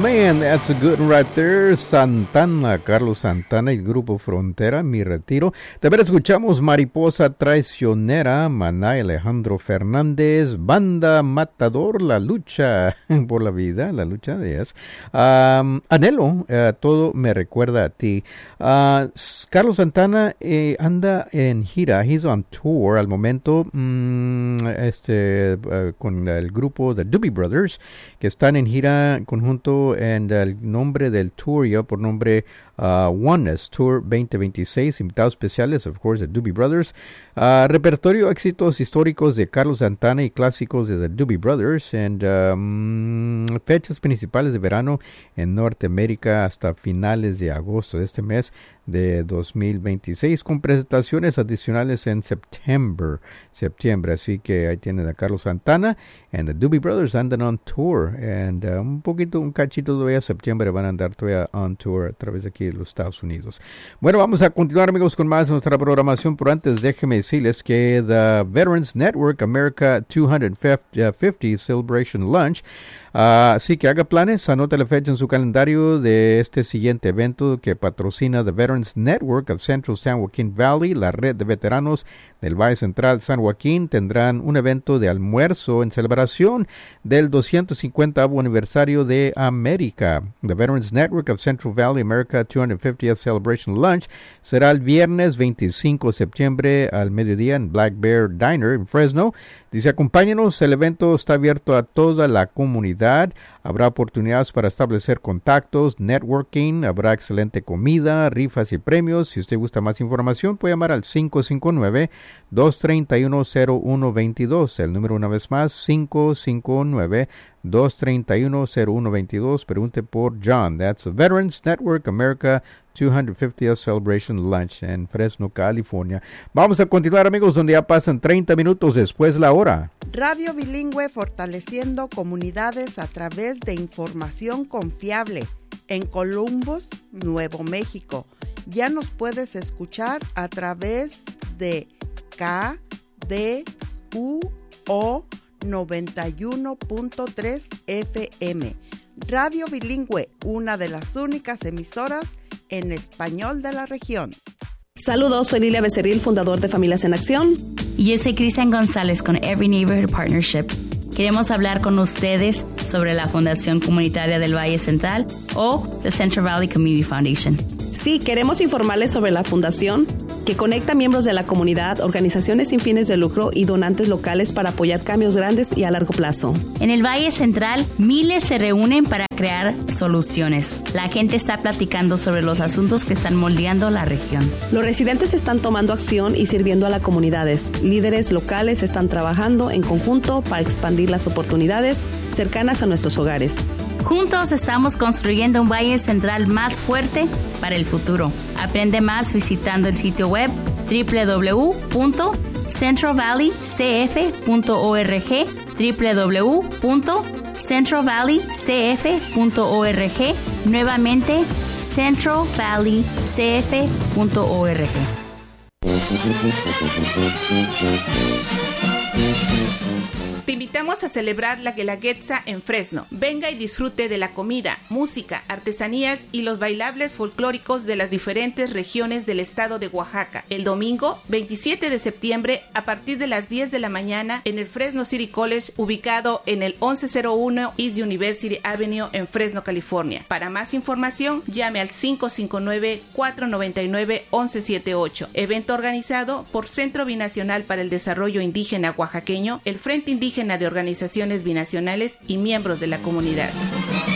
Man, that's a good one right there. Santana, Carlos Santana y el Grupo Frontera, Mi Retiro. También escuchamos Mariposa Traicionera, Maná y Alejandro Fernández, Banda Matador, La Lucha por la Vida, La Lucha de ellas. Anhelo, Todo me recuerda a ti. Carlos Santana anda en gira, he's on tour al momento, con el grupo The Doobie Brothers, que están en gira conjunto, en el nombre del tour ya por nombre Oneness Tour 2026, invitados especiales, of course, The Doobie Brothers, repertorio éxitos históricos de Carlos Santana y clásicos de The Doobie Brothers, and fechas principales de verano en Norteamérica hasta finales de agosto de este mes de 2026, con presentaciones adicionales en septiembre, así que ahí tienen a Carlos Santana and the Doobie Brothers andan on tour, and un cachito todavía septiembre van a andar todavía on tour a través de aquí de los Estados Unidos. Bueno, vamos a continuar, amigos, con más de nuestra programación, pero antes déjenme decirles que The Veterans Network America 250 Celebration Lunch, así que haga planes, anote la fecha en su calendario de este siguiente evento que patrocina The Veterans Network of Central San Joaquin Valley, la red de veteranos del Valle Central San Joaquín. Tendrán un evento de almuerzo en celebración del 250º aniversario de América. The Veterans Network of Central Valley America 250th Celebration Lunch será el viernes 25 de septiembre al mediodía en Black Bear Diner en Fresno. Dice, acompáñenos, el evento está abierto a toda la comunidad. Habrá oportunidades para establecer contactos, networking, habrá excelente comida, rifas y premios. Si usted gusta más información, puede llamar al 559-231-0122. El número una vez más, 559-231-0122. Pregunte por John. That's the Veterans Network America 250th Celebration Lunch en Fresno, California. Vamos a continuar, amigos, donde ya pasan 30 minutos después de la hora. Radio Bilingüe, fortaleciendo comunidades a través de información confiable. En Columbus, Nuevo México. Ya nos puedes escuchar a través de KDUO 91.3 FM. Radio Bilingüe, una de las únicas emisoras en español de la región. Saludos, soy Lilia Becerril, fundador de Familias en Acción. Y yo soy Cristian González con Every Neighborhood Partnership. Queremos hablar con ustedes sobre la Fundación Comunitaria del Valle Central o the Central Valley Community Foundation. Sí, queremos informarles sobre la fundación que conecta miembros de la comunidad, organizaciones sin fines de lucro y donantes locales para apoyar cambios grandes y a largo plazo. En el Valle Central, miles se reúnen para crear soluciones. La gente está platicando sobre los asuntos que están moldeando la región. Los residentes están tomando acción y sirviendo a las comunidades. Líderes locales están trabajando en conjunto para expandir las oportunidades cercanas a nuestros hogares. Juntos estamos construyendo un Valle Central más fuerte para el futuro. Aprende más visitando el sitio web www.centralvalleycf.org, www.centralvalleycf.org, nuevamente centralvalleycf.org. Te invitamos a celebrar la Guelaguetza en Fresno. Venga y disfrute de la comida, música, artesanías y los bailables folclóricos de las diferentes regiones del estado de Oaxaca. El domingo 27 de septiembre a partir de las 10 de la mañana en el Fresno City College, ubicado en el 1101 East University Avenue en Fresno, California. Para más información, llame al 559-499-1178. Evento organizado por Centro Binacional para el Desarrollo Indígena Oaxaqueño, el Frente Indígena de Organizaciones Binacionales y miembros de la comunidad.